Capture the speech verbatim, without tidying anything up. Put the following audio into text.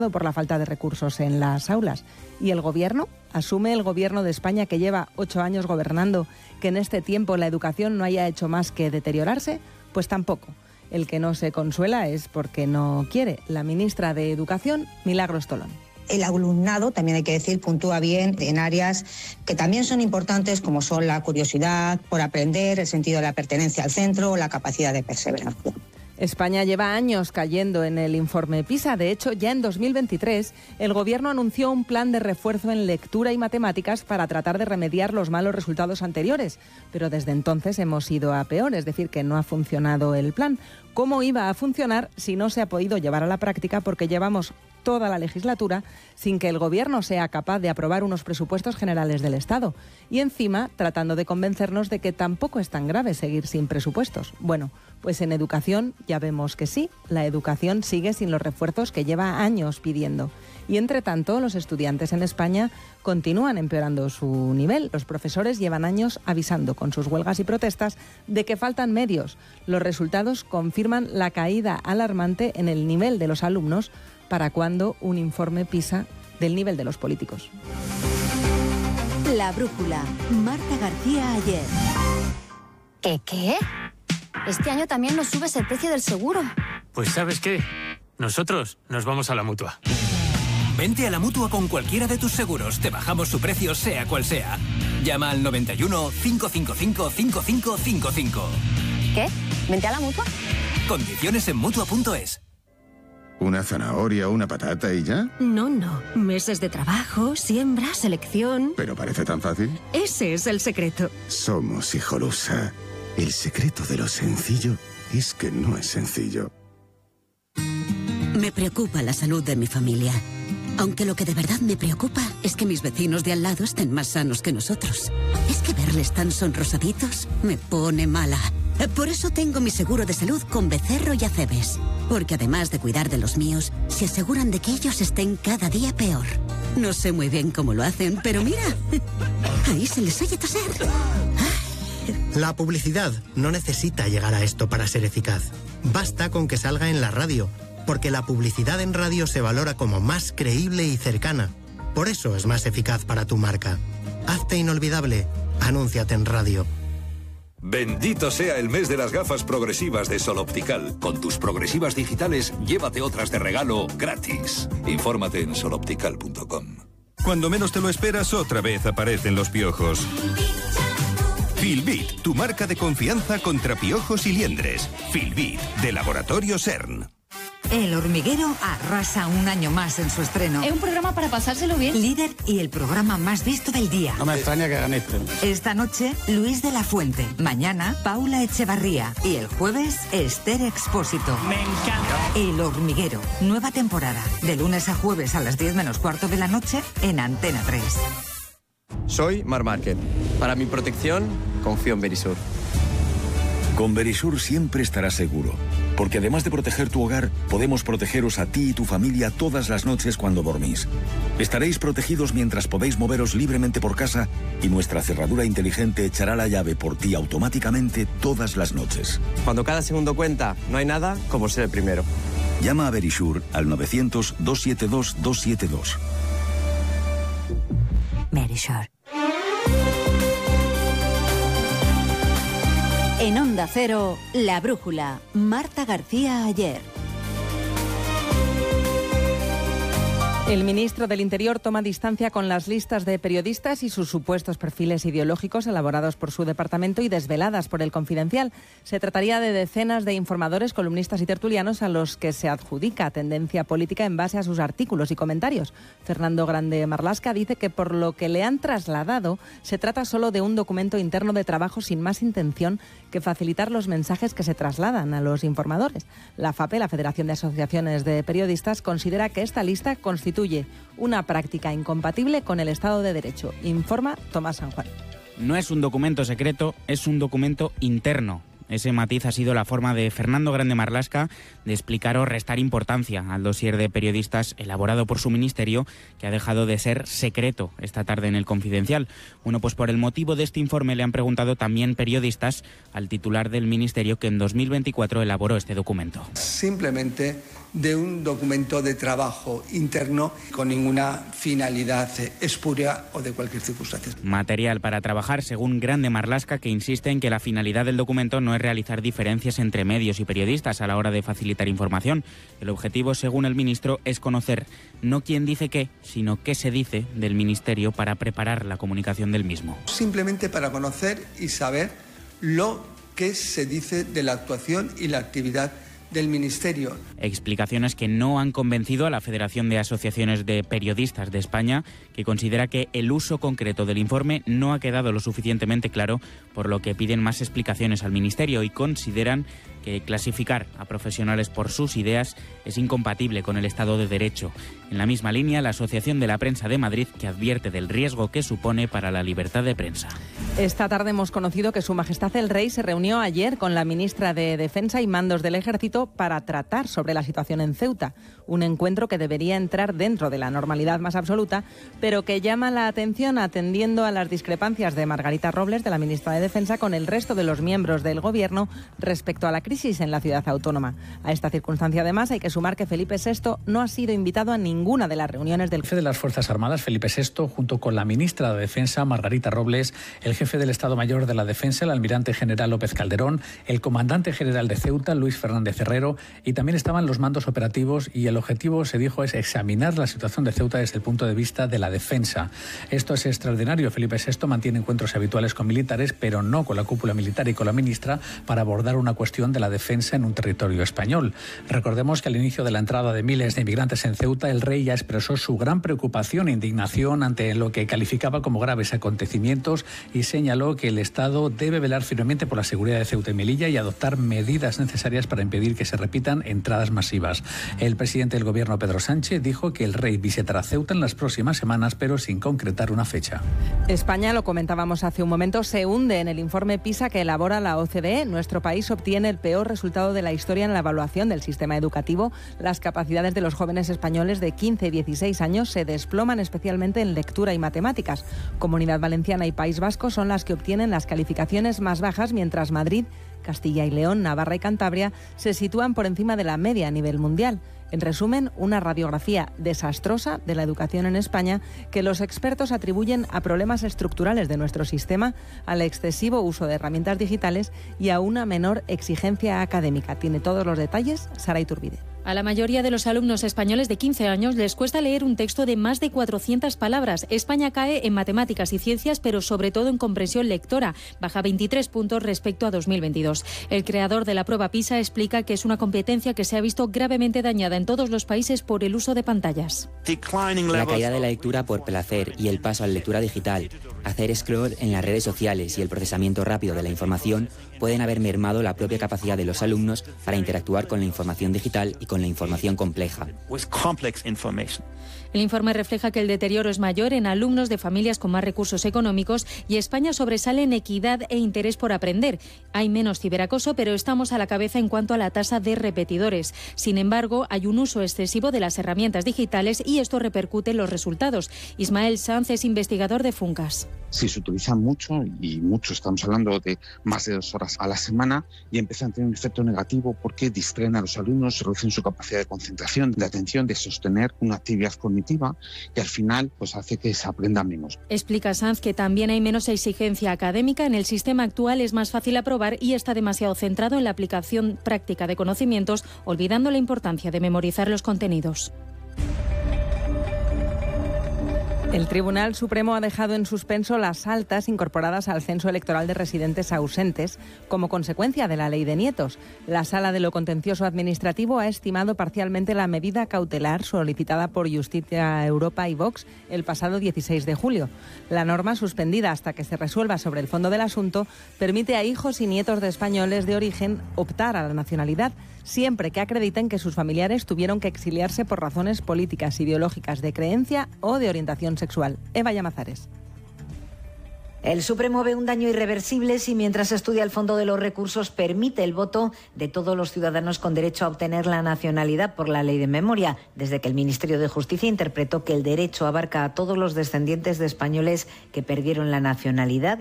por la falta de recursos en las aulas. ¿Y el gobierno? ¿Asume el gobierno de España, que lleva ocho años gobernando, que en este tiempo la educación no haya hecho más que deteriorarse? Pues tampoco. El que no se consuela es porque no quiere. La ministra de Educación, Milagros Tolón. El alumnado, también hay que decir, puntúa bien en áreas que también son importantes, como son la curiosidad por aprender, el sentido de la pertenencia al centro o la capacidad de perseverancia. España lleva años cayendo en el informe PISA. De hecho, ya en dos mil veintitrés, el Gobierno anunció un plan de refuerzo en lectura y matemáticas para tratar de remediar los malos resultados anteriores. Pero desde entonces hemos ido a peor, es decir, que no ha funcionado el plan. ¿Cómo iba a funcionar si no se ha podido llevar a la práctica? Porque llevamos toda la legislatura sin que el Gobierno sea capaz de aprobar unos presupuestos generales del Estado. Y encima, tratando de convencernos de que tampoco es tan grave seguir sin presupuestos. Bueno, pues en educación ya vemos que sí, la educación sigue sin los refuerzos que lleva años pidiendo. Y entre tanto, los estudiantes en España continúan empeorando su nivel. Los profesores llevan años avisando con sus huelgas y protestas de que faltan medios. Los resultados confirman la caída alarmante en el nivel de los alumnos. ¿Para cuándo un informe PISA del nivel de los políticos? La brújula. Marta García Ayer. ¿Qué qué? Este año también nos subes el precio del seguro. Pues ¿sabes qué? Nosotros nos vamos a la Mutua. Vente a la Mutua con cualquiera de tus seguros. Te bajamos su precio, sea cual sea. Llama al noventa y uno, cinco cinco cinco, cinco cinco cinco cinco. ¿Qué? ¿Vente a la Mutua? Condiciones en Mutua punto es. ¿Una zanahoria o una patata y ya? No, no. Meses de trabajo, siembra, selección... ¿Pero parece tan fácil? Ese es el secreto. Somos Hijolusa. El secreto de lo sencillo es que no es sencillo. Me preocupa la salud de mi familia. Aunque lo que de verdad me preocupa es que mis vecinos de al lado estén más sanos que nosotros. Es que verles tan sonrosaditos me pone mala. Por eso tengo mi seguro de salud con Becerro y Acebes. Porque además de cuidar de los míos, se aseguran de que ellos estén cada día peor. No sé muy bien cómo lo hacen, pero mira, ahí se les oye toser. La publicidad no necesita llegar a esto para ser eficaz. Basta con que salga en la radio, porque la publicidad en radio se valora como más creíble y cercana. Por eso es más eficaz para tu marca. Hazte inolvidable. Anúnciate en radio. Bendito sea el mes de las gafas progresivas de Sol Optical. Con tus progresivas digitales, llévate otras de regalo gratis. Infórmate en sol optical punto com. Cuando menos te lo esperas, otra vez aparecen los piojos. Filbit, tu marca de confianza contra piojos y liendres. Filbit, de Laboratorio CERN. El Hormiguero arrasa un año más en su estreno. Es un programa para pasárselo bien. Líder y el programa más visto del día. No me extraña que gane este. Esta noche, Luis de la Fuente. Mañana, Paula Echevarría. Y el jueves, Esther Expósito. Me encanta. El Hormiguero. Nueva temporada. De lunes a jueves a las diez menos cuarto de la noche en Antena tres. Soy Mar Márquez. Para mi protección, confío en Verisur. Con Verisur siempre estarás seguro, porque además de proteger tu hogar, podemos protegeros a ti y tu familia todas las noches cuando dormís. Estaréis protegidos mientras podéis moveros libremente por casa y nuestra cerradura inteligente echará la llave por ti automáticamente todas las noches. Cuando cada segundo cuenta, no hay nada como ser el primero. Llama a Verisur al novecientos, doscientos setenta y dos, doscientos setenta y dos. Verisur. En Onda Cero, La Brújula, Marta García Ayer. El ministro del Interior toma distancia con las listas de periodistas y sus supuestos perfiles ideológicos elaborados por su departamento y desveladas por el Confidencial. Se trataría de decenas de informadores, columnistas y tertulianos a los que se adjudica tendencia política en base a sus artículos y comentarios. Fernando Grande Marlasca dice que por lo que le han trasladado se trata solo de un documento interno de trabajo sin más intención que facilitar los mensajes que se trasladan a los informadores. La FAPE, la Federación de Asociaciones de Periodistas, considera que esta lista constituye una práctica incompatible con el Estado de Derecho. Informa Tomás San Juan. No es un documento secreto, es un documento interno. Ese matiz ha sido la forma de Fernando Grande Marlaska de explicar o restar importancia al dossier de periodistas elaborado por su ministerio, que ha dejado de ser secreto esta tarde en El Confidencial. Bueno, pues por el motivo de este informe le han preguntado también periodistas al titular del ministerio, que en dos mil veinticuatro elaboró este documento. Simplemente de un documento de trabajo interno con ninguna finalidad espuria o de cualquier circunstancia. Material para trabajar, según Grande Marlaska, que insiste en que la finalidad del documento no es realizar diferencias entre medios y periodistas a la hora de facilitar información. El objetivo, según el ministro, es conocer no quién dice qué, sino qué se dice del ministerio para preparar la comunicación del mismo. Simplemente para conocer y saber lo que se dice de la actuación y la actividad del Ministerio. Explicaciones que no han convencido a la Federación de Asociaciones de Periodistas de España, que considera que el uso concreto del informe no ha quedado lo suficientemente claro, por lo que piden más explicaciones al Ministerio y consideran que clasificar a profesionales por sus ideas es incompatible con el Estado de Derecho. En la misma línea, la Asociación de la Prensa de Madrid, que advierte del riesgo que supone para la libertad de prensa. Esta tarde hemos conocido que Su Majestad el Rey se reunió ayer con la ministra de Defensa y mandos del Ejército para tratar sobre la situación en Ceuta. Un encuentro que debería entrar dentro de la normalidad más absoluta, pero que llama la atención atendiendo a las discrepancias de Margarita Robles, de la ministra de Defensa, con el resto de los miembros del Gobierno respecto a la crisis en la ciudad autónoma. A esta circunstancia, además, hay que sumar que Felipe sexto no ha sido invitado a ninguna de las reuniones del jefe de las Fuerzas Armadas, Felipe sexto, junto con la ministra de Defensa, Margarita Robles, el jefe del Estado Mayor de la Defensa, el almirante general López Calderón, el comandante general de Ceuta, Luis Fernández Herrero, y también estaban los mandos operativos, y el objetivo, se dijo, es examinar la situación de Ceuta desde el punto de vista de la defensa. Esto es extraordinario. Felipe sexto mantiene encuentros habituales con militares, pero no con la cúpula militar y con la ministra, para abordar una cuestión de la defensa en un territorio español. Recordemos que al inicio de la entrada de miles de inmigrantes en Ceuta, el rey ya expresó su gran preocupación e indignación ante lo que calificaba como graves acontecimientos y señaló que el Estado debe velar firmemente por la seguridad de Ceuta y Melilla y adoptar medidas necesarias para impedir que se repitan entradas masivas. El presidente del Gobierno, Pedro Sánchez, dijo que el rey visitará Ceuta en las próximas semanas, pero sin concretar una fecha. España, lo comentábamos hace un momento, se hunde en el informe PISA que elabora la O C D E. Nuestro país obtiene el peor resultado de la historia en la evaluación del sistema educativo. Las capacidades de los jóvenes españoles de quince y dieciséis años se desploman, especialmente en lectura y matemáticas. Comunidad Valenciana y País Vasco son las que obtienen las calificaciones más bajas, mientras Madrid, Castilla y León, Navarra y Cantabria se sitúan por encima de la media a nivel mundial. En resumen, una radiografía desastrosa de la educación en España que los expertos atribuyen a problemas estructurales de nuestro sistema, al excesivo uso de herramientas digitales y a una menor exigencia académica. Tiene todos los detalles Sara Iturbide. A la mayoría de los alumnos españoles de quince años les cuesta leer un texto de más de cuatrocientas palabras. España cae en matemáticas y ciencias, pero sobre todo en comprensión lectora. Baja veintitrés puntos respecto a dos mil veintidós. El creador de la prueba PISA explica que es una competencia que se ha visto gravemente dañada en todos los países por el uso de pantallas. La caída de la lectura por placer y el paso a la lectura digital, hacer scroll en las redes sociales y el procesamiento rápido de la información pueden haber mermado la propia capacidad de los alumnos para interactuar con la información digital y con la información compleja. El informe refleja que el deterioro es mayor en alumnos de familias con más recursos económicos y España sobresale en equidad e interés por aprender. Hay menos ciberacoso, pero estamos a la cabeza en cuanto a la tasa de repetidores. Sin embargo, hay un uso excesivo de las herramientas digitales y esto repercute en los resultados. Ismael Sanz es investigador de Funcas. Si se utilizan mucho, y mucho, estamos hablando de más de dos horas a la semana, y empiezan a tener un efecto negativo porque distraen a los alumnos, reducen su capacidad de concentración, de atención, de sostener una actividad cognitiva, y al final pues hace que se aprenda menos. Explica Sanz que también hay menos exigencia académica. En el sistema actual es más fácil aprobar y está demasiado centrado en la aplicación práctica de conocimientos, olvidando la importancia de memorizar los contenidos. El Tribunal Supremo ha dejado en suspenso las altas incorporadas al censo electoral de residentes ausentes como consecuencia de la ley de nietos. La Sala de lo Contencioso Administrativo ha estimado parcialmente la medida cautelar solicitada por Justicia Europa y Vox el pasado dieciséis de julio. La norma, suspendida hasta que se resuelva sobre el fondo del asunto, permite a hijos y nietos de españoles de origen optar a la nacionalidad, siempre que acrediten que sus familiares tuvieron que exiliarse por razones políticas, ideológicas, de creencia o de orientación sexual. Eva Llamazares. El Supremo ve un daño irreversible si mientras estudia el fondo de los recursos permite el voto de todos los ciudadanos con derecho a obtener la nacionalidad por la ley de memoria, desde que el Ministerio de Justicia interpretó que el derecho abarca a todos los descendientes de españoles que perdieron la nacionalidad